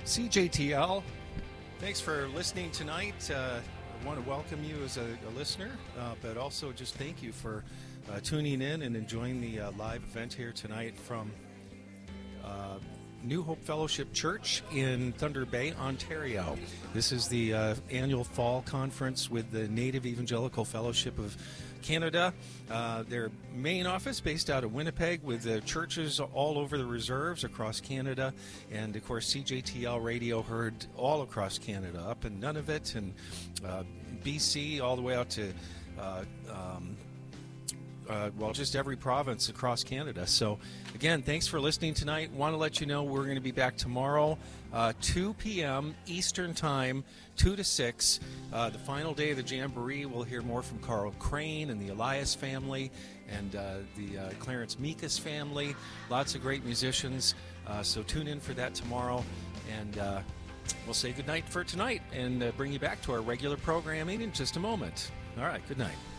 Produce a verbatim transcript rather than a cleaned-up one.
C J T L, thanks for listening tonight. Uh, I want to welcome you as a, a listener, uh, but also just thank you for uh, tuning in and enjoying the uh, live event here tonight from uh, New Hope Fellowship Church in Thunder Bay, Ontario. This is the uh, annual fall conference with the Native Evangelical Fellowship of Canada. Uh, their main office based out of Winnipeg, with uh, churches all over the reserves across Canada, and of course C J T L radio heard all across Canada, up in Nunavut and uh, B C, all the way out to uh, um, Uh, well, just every province across Canada. So, again, thanks for listening tonight. Want to let you know we're going to be back tomorrow, uh, two p.m. Eastern Time, two to six. Uh, the final day of the Jamboree, we'll hear more from Carl Crane and the Elias family and uh, the uh, Clarence Mikas family. Lots of great musicians. Uh, so tune in for that tomorrow. And uh, we'll say goodnight for tonight and uh, bring you back to our regular programming in just a moment. All right, good night.